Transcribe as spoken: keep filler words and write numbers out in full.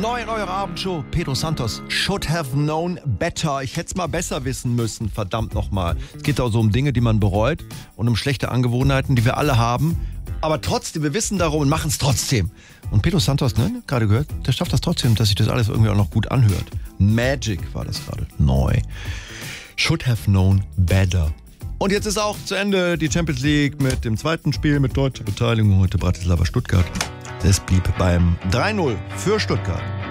Neu in eurer Abendshow, Pedro Santos, Should Have Known Better. Ich hätte es mal besser wissen müssen, verdammt nochmal. Es geht auch so um Dinge, die man bereut und um schlechte Angewohnheiten, die wir alle haben. Aber trotzdem, wir wissen darum und machen es trotzdem. Und Pedro Santos, ne, gerade gehört, der schafft das trotzdem, dass sich das alles irgendwie auch noch gut anhört. Magic war das gerade, neu. Should Have Known Better. Und jetzt ist auch zu Ende die Champions League mit dem zweiten Spiel mit deutscher Beteiligung heute Bratislava Stuttgart. Es blieb beim drei null für Stuttgart.